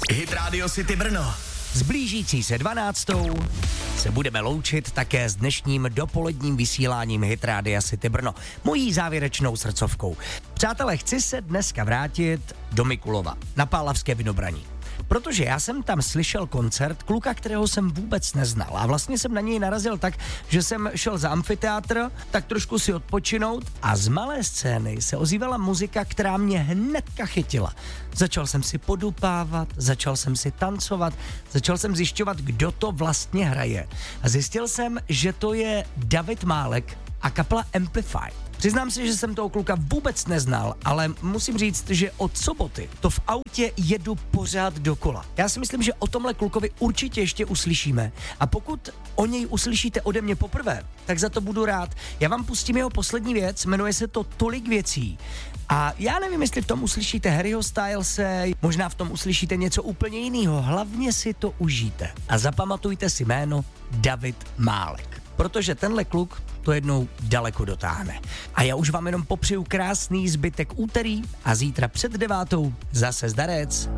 Hit Radio City Brno. S blížící se 12. se budeme loučit také s dnešním dopoledním vysíláním Hit Rádia City Brno, mojí závěrečnou srdcovkou. Přátelé, chci se dneska vrátit do Mikulova, na Pálavské Vinobraní. Protože já jsem tam slyšel koncert kluka, kterého jsem vůbec neznal a vlastně jsem na něj narazil tak, že jsem šel za amfiteátr, tak trošku si odpočinout a z malé scény se ozývala muzika, která mě hnedka chytila. Začal jsem si podupávat, začal jsem si tancovat, začal jsem zjišťovat, kdo to vlastně hraje. A zjistil jsem, že to je David Málek a kapela Amplify. Přiznám se, že jsem toho kluka vůbec neznal, ale musím říct, že od soboty to v autě jedu pořád dokola. Já si myslím, že o tomhle klukovi určitě ještě uslyšíme a pokud o něj uslyšíte ode mě poprvé, tak za to budu rád. Já vám pustím jeho poslední věc, jmenuje se to Tolik věcí. A já nevím, jestli v tom uslyšíte Harryho Stylese, možná v tom uslyšíte něco úplně jiného, hlavně si to užijte. A zapamatujte si jméno David Málek, protože tenhle kluk to jednou daleko dotáhne. A já už vám jenom popřeju krásný zbytek úterý a zítra před 9 zase zdarec.